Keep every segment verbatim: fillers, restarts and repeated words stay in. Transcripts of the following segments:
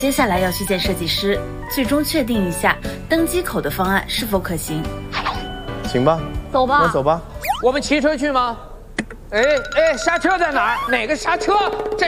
接下来要去见设计师，最终确定一下登机口的方案是否可行。 行吧， 走吧， 那走吧。 我们骑车去吗？哎哎，刹车在哪儿？哪个刹车？这。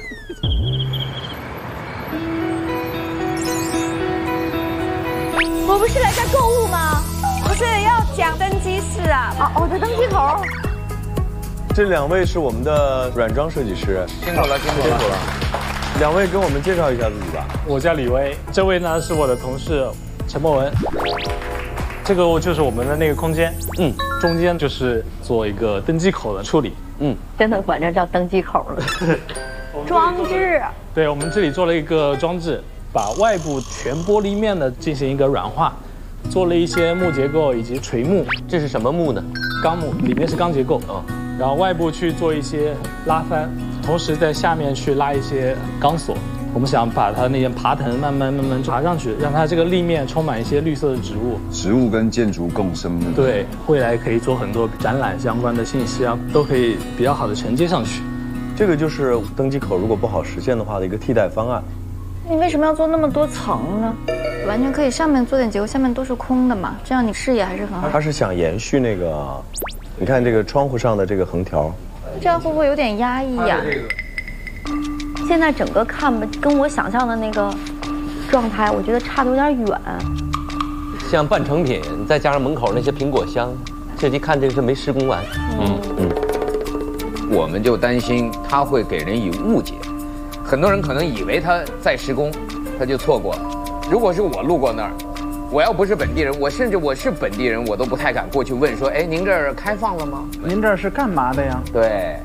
我不是来这购物吗？不是要讲登机室啊？哦哦，在登机口。 这两位是我们的软装设计师， 辛苦了，辛苦了。 两位跟我们介绍一下自己吧。 我叫李威，这位呢是我的同事陈默文。这个就是我们的那个空间，嗯，中间就是做一个登机口的处理，嗯， 真的管这叫登机口了。装置。 对，我们这里做了一个装置，把外部全玻璃面的进行一个软化，做了一些木结构以及垂木。 这是什么木呢？ 钢木，里面是钢结构啊。然后外部去做一些拉翻，同时在下面去拉一些钢索。我们想把它那些爬藤慢慢慢慢爬上去，让它这个立面充满一些绿色的植物。 植物跟建筑共生的。 对，未来可以做很多展览相关的信息啊，都可以比较好的承接上去。 这个就是登机口如果不好实现的话的一个替代方案。 你为什么要做那么多层呢？完全可以上面做点结构，下面都是空的嘛，这样你视野还是很好。 他是想延续那个，你看这个窗户上的这个横条， 这样会不会有点压抑呀？现在整个看吧，跟我想象的那个状态，我觉得差的有点远。 像半成品，再加上门口那些苹果箱，这一看这个是没施工完。嗯嗯， 我们就担心它会给人以误解，很多人可能以为他在施工，他就错过了。如果是我路过那儿，我要不是本地人，我甚至我是本地人，我都不太敢过去问说，哎，您这儿开放了吗？ 您这儿是干嘛的呀？ 对。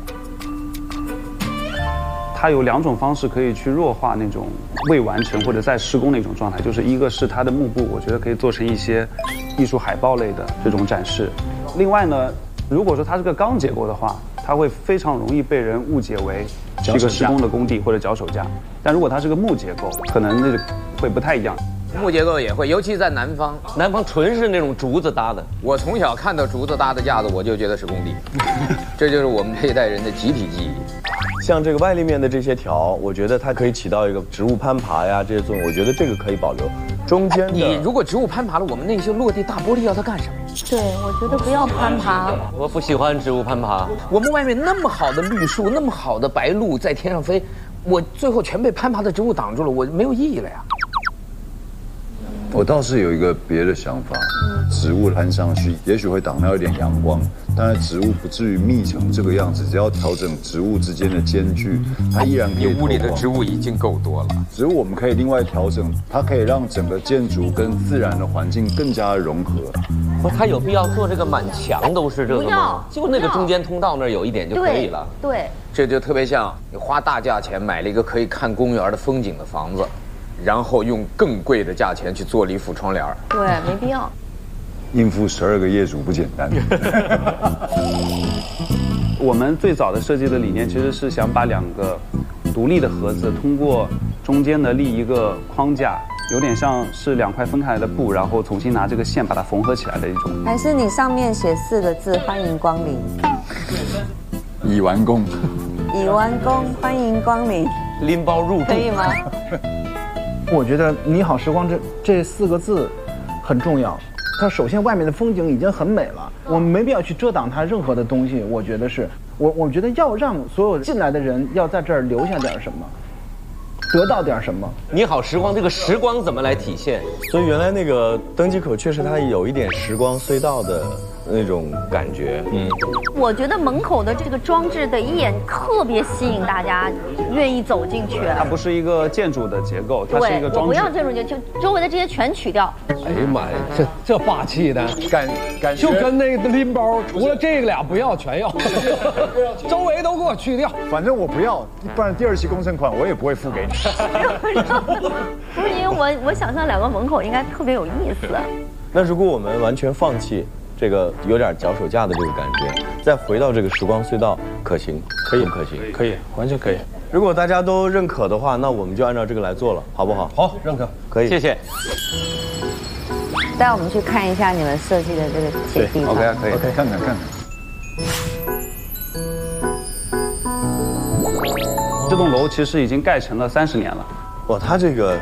它有两种方式可以去弱化那种未完成或者在施工的一种状态，就是一个是它的幕布，我觉得可以做成一些艺术海报类的这种展示。另外呢，如果说它是个钢结构的话，它会非常容易被人误解为一个施工的工地或者脚手架。但如果它是个木结构，可能那会不太一样。 木结构也会，尤其在南方， 南方纯是那种竹子搭的。 我从小看到竹子搭的架子，我就觉得是工地，这就是我们这一代人的集体记忆。 像这个外立面的这些条，我觉得它可以起到一个植物攀爬呀这些作用，我觉得这个可以保留。中间的你如果植物攀爬了，我们那些落地大玻璃要它干什么？ 对，我觉得不要攀爬。 我不喜欢植物攀爬。 我们外面那么好的绿树，那么好的白鹭在天上飞，我最后全被攀爬的植物挡住了，我没有意义了呀。 我倒是有一个别的想法，植物攀上去，也许会挡到一点阳光，但是植物不至于密成这个样子。只要调整植物之间的间距，它依然可以。 你屋里的植物已经够多了。 植物我们可以另外调整，它可以让整个建筑跟自然的环境更加融合。 不，它有必要做这个满墙都是这个吗？ 不要， 就那个中间通道那儿有一点就可以了。 对，对这就特别像你花大价钱买了一个可以看公园的风景的房子。然后用更贵的价钱去做了一副窗帘， 对，没必要。 应付十二个业主不简单。 我们最早的设计的理念其实是想把两个独立的盒子通过中间的立一个框架，有点像是两块分开来的布，然后重新拿这个线把它缝合起来的一种。 还是你上面写四个字“欢迎光临”。 已完工。 已完工，欢迎光临。 拎包入住可以吗？ 我觉得“你好时光”这这四个字很重要。它首先外面的风景已经很美了，我们没必要去遮挡它任何的东西。我觉得是我，我觉得要让所有进来的人要在这儿留下点什么，得到点什么。 你好时光，这个时光怎么来体现？ 所以原来那个登机口确实它有一点时光隧道的那种感觉。嗯， 我觉得门口的这个装置的一眼特别吸引大家，愿意走进去。 它不是一个建筑的结构，它是一个装置。 我不要建筑结构，就周围的这些全取掉。 哎呀妈呀，这这霸气的感感就跟那个拎包，除了这个俩不要全要，周围都给我去掉。 反正我不要，不然第二期工程款我也不会付给你。 不是因为我我想象两个门口应该特别有意思。 那如果我们完全放弃这个有点脚手架的这个感觉，再回到这个时光隧道，可行？可以不可行？ 可以，完全可以。 如果大家都认可的话，那我们就按照这个来做了，好不好？ 好，认可， 可以， 谢谢。 带我们去看一下你们设计的这个铁地方。 OK， 可以， OK， 看看看看。 这栋楼其实已经盖成了三十年了， 哇，他这个